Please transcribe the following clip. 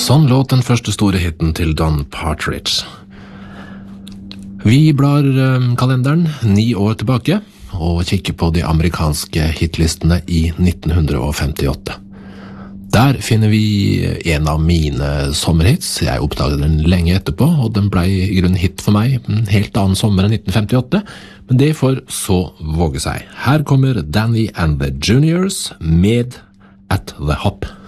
Sånn låt den første store hitten til Don Partridge. Vi blar kalenderen 9 år tilbake og kikker på de amerikanske hitlistene i 1958. Der finner vi en av mine sommerhits. Jeg oppdaget den lenge etterpå, og den ble i grunnen hit for meg en helt annen sommer enn 1958, men det får så våge seg. Her kommer Danny and the Juniors med At the Hop.